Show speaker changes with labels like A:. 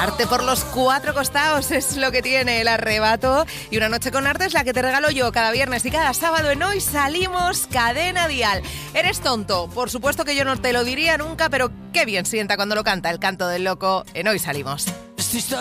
A: Arte por los 4 costados es lo que tiene el arrebato. Y una noche con arte es la que te regalo yo cada viernes y cada sábado en Hoy Salimos, Cadena Dial. ¿Eres tonto? Por supuesto que yo no te lo diría nunca, pero qué bien sienta cuando lo canta el canto del loco en Hoy Salimos.
B: Esta